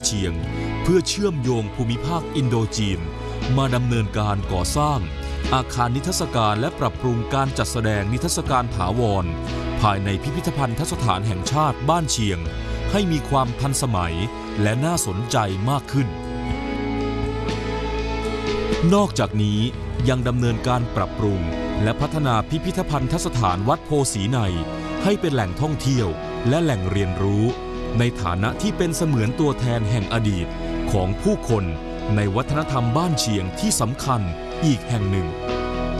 เชียงเพื่อเชื่อมโยงภูมิภาคอินโดจีนมาดำเนินการก่อสร้างอาคารนิทรรศการและปรับปรุงการจัดแสดงนิทรรศการถาวรภายในพิพิธภัณฑสถานแห่งชาติบ้านเชียงให้มีความทันสมัยและน่าสนใจมากขึ้นนอกจากนี้ยังดำเนินการปรับปรุงและพัฒนาพิพิธภัณฑสถานวัดโพสีในให้เป็นแหล่งท่องเที่ยวและแหล่งเรียนรู้ในฐานะที่เป็นเสมือนตัวแทนแห่งอดีตของผู้คนในวัฒนธรรมบ้านเชียงที่สำคัญอีกแห่งหนึ่ง